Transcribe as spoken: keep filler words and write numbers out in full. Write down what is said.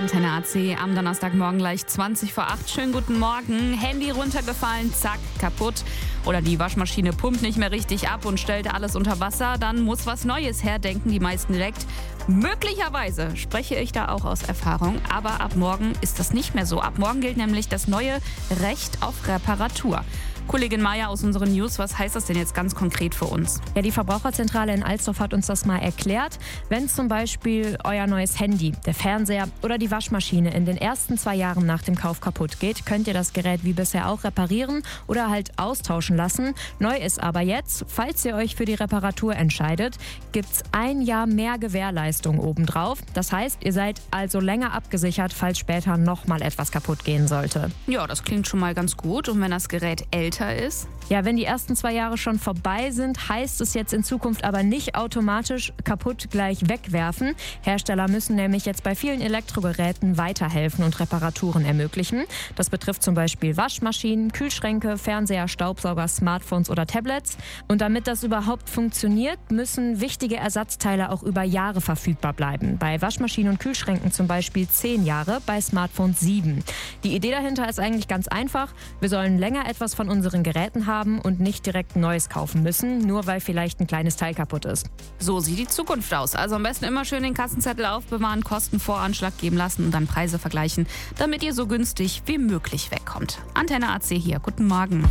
Antenne A C am Donnerstagmorgen gleich zwanzig vor acht. Schönen guten Morgen. Handy runtergefallen, zack, kaputt. Oder die Waschmaschine pumpt nicht mehr richtig ab und stellt alles unter Wasser. Dann muss was Neues her, denken die meisten direkt. Möglicherweise spreche ich da auch aus Erfahrung, aber ab morgen ist das nicht mehr so. Ab morgen gilt nämlich das neue Recht auf Reparatur. Kollegin Maja aus unseren News, was heißt das denn jetzt ganz konkret für uns? Ja, die Verbraucherzentrale in Alsdorf hat uns das mal erklärt. Wenn zum Beispiel euer neues Handy, der Fernseher oder die Waschmaschine in den ersten zwei Jahren nach dem Kauf kaputt geht, könnt ihr das Gerät wie bisher auch reparieren oder halt austauschen lassen. Neu ist aber jetzt, falls ihr euch für die Reparatur entscheidet, gibt's ein Jahr mehr Gewährleistung obendrauf. Das heißt, ihr seid also länger abgesichert, falls später nochmal etwas kaputt gehen sollte. Ja, das klingt schon mal ganz gut. Und wenn das Gerät älter ist? Ja, wenn die ersten zwei Jahre schon vorbei sind, heißt es jetzt in Zukunft aber nicht automatisch kaputt gleich wegwerfen. Hersteller müssen nämlich jetzt bei vielen Elektrogeräten weiterhelfen und Reparaturen ermöglichen. Das betrifft zum Beispiel Waschmaschinen, Kühlschränke, Fernseher, Staubsauger, Smartphones oder Tablets. Und damit das überhaupt funktioniert, müssen wichtige Ersatzteile auch über Jahre verfügbar bleiben. Bei Waschmaschinen und Kühlschränken zum Beispiel zehn Jahre, bei Smartphones sieben. Die Idee dahinter ist eigentlich ganz einfach. Wir sollen länger etwas von unseren Geräten haben und nicht direkt Neues kaufen müssen, nur weil vielleicht ein kleines Teil kaputt ist. So sieht die Zukunft aus. Also am besten immer schön den Kassenzettel aufbewahren, Kostenvoranschlag geben lassen und dann Preise vergleichen, damit ihr so günstig wie möglich wegkommt. Antenne A C hier. Guten Morgen.